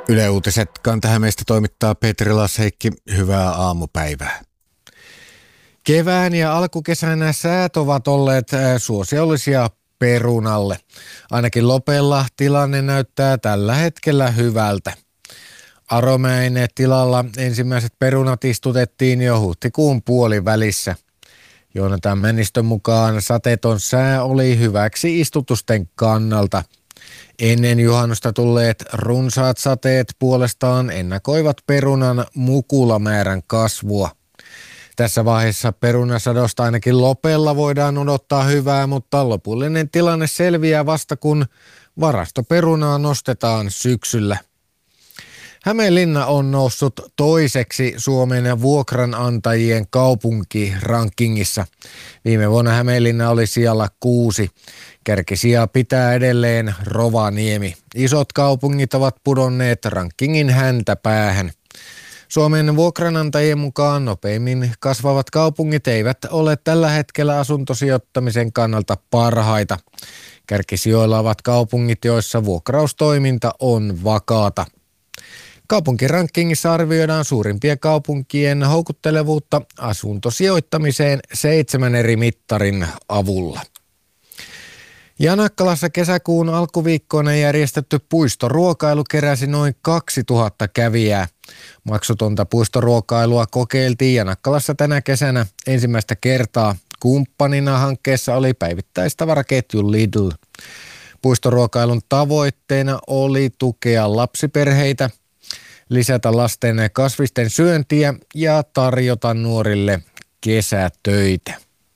Yle Uutiset Kanta-Hämeestä toimittaa Petri Lasheikki. Hyvää aamupäivää. Kevään ja alkukesänä säät ovat olleet suosiollisia perunalle. Ainakin Lopella tilanne näyttää tällä hetkellä hyvältä. Aromäen tilalla ensimmäiset perunat istutettiin jo huhtikuun puolivälissä. Joonatan Männistön mukaan sateeton sää oli hyväksi istutusten kannalta. Ennen juhannusta tulleet runsaat sateet puolestaan ennakoivat perunan mukulamäärän kasvua. Tässä vaiheessa perunasadosta ainakin Lopella voidaan odottaa hyvää, mutta lopullinen tilanne selviää vasta kun varastoperunaa nostetaan syksyllä. Hämeenlinna on noussut toiseksi Suomen vuokranantajien kaupunkirankingissa. Viime vuonna Hämeenlinna oli sijalla 6. Kärkisijaa pitää edelleen Rovaniemi. Isot kaupungit ovat pudonneet rankingin häntäpäähän. Suomen vuokranantajien mukaan nopeimmin kasvavat kaupungit eivät ole tällä hetkellä asuntosijoittamisen kannalta parhaita. Kärkisijoilla ovat kaupungit, joissa vuokraustoiminta on vakaata. Kaupunkirankingissa arvioidaan suurimpien kaupunkien houkuttelevuutta asuntosijoittamiseen 7 eri mittarin avulla. Janakkalassa kesäkuun alkuviikkoina järjestetty puistoruokailu keräsi noin 2000 kävijää. Maksutonta puistoruokailua kokeiltiin Janakkalassa tänä kesänä ensimmäistä kertaa. Kumppanina hankkeessa oli päivittäistavaraketju Lidl. Puistoruokailun tavoitteena oli tukea lapsiperheitä, lisätä lasten kasvisten syöntiä ja tarjota nuorille kesätöitä.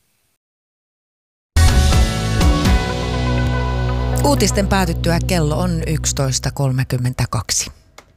Uutisten päätyttyä kello on 11.32.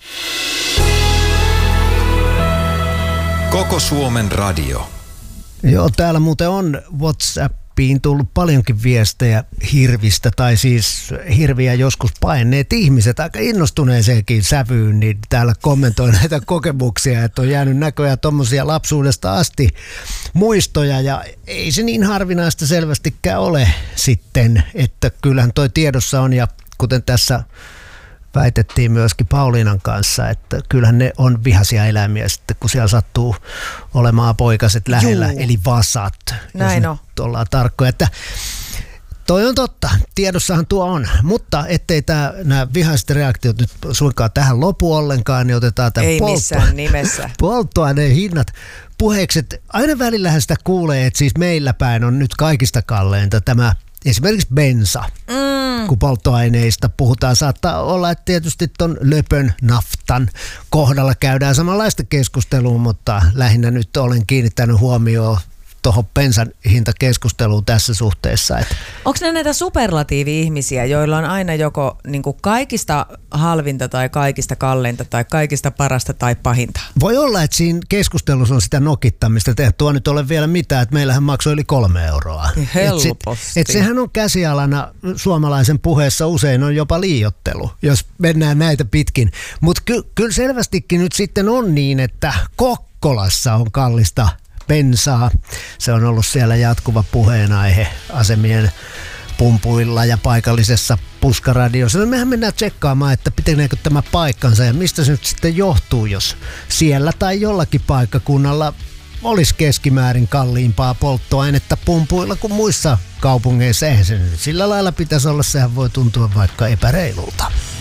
Koko Suomen radio. Joo, täällä muuten on WhatsAppiin tullut paljonkin viestejä hirvistä, tai siis hirviä joskus paineet ihmiset aika innostuneeseenkin sävyyn, niin täällä kommentoi näitä kokemuksia, että on jäänyt näköjään tommosia lapsuudesta asti muistoja, ja ei se niin harvinaista selvästikään ole sitten, että kyllähän toi tiedossa on, ja kuten tässä väitettiin myöskin Pauliinan kanssa, että kyllähän ne on vihaisia eläimiä sitten, kun siellä sattuu olemaan poikaset lähellä, eli vasat. Näin on. Ollaan tarkkoja, että toi on totta, tiedossahan tuo on, mutta ettei nämä vihaiset reaktiot nyt suinkaan tähän lopu ollenkaan, niin otetaan tämä missään nimessä polttoaineen hinnat puheeksi. Aina välillähän sitä kuulee, että siis meillä päin on nyt kaikista kalleinta tämä esimerkiksi bensa. Kun polttoaineista puhutaan, saattaa olla, että tietysti ton löpön naftan kohdalla käydään samanlaista keskustelua, mutta lähinnä nyt olen kiinnittänyt huomioon tuohon bensan hintakeskusteluun tässä suhteessa. Onko ne näitä superlatiivi-ihmisiä, joilla on aina joko niin kuin kaikista halvinta tai kaikista kalleinta tai kaikista parasta tai pahinta? Voi olla, että siinä keskustelussa on sitä nokittamista. Tuo nyt ole vielä mitään, että meillähän maksoi yli 3 euroa. Helposti. Et sehän on käsialana suomalaisen puheessa, usein on jopa liioittelu, jos mennään näitä pitkin. Mutta kyllä selvästikin nyt sitten on niin, että Kokkolassa on kallista bensaa. Se on ollut siellä jatkuva puheenaihe asemien pumpuilla ja paikallisessa puskaradiossa. No mehän mennään tsekkaamaan, että pitääkö tämä paikkansa ja mistä se nyt sitten johtuu, jos siellä tai jollakin paikkakunnalla olisi keskimäärin kalliimpaa polttoainetta pumpuilla kuin muissa kaupungeissa. Eihän se sillä lailla pitäisi olla, sehän voi tuntua vaikka epäreilulta.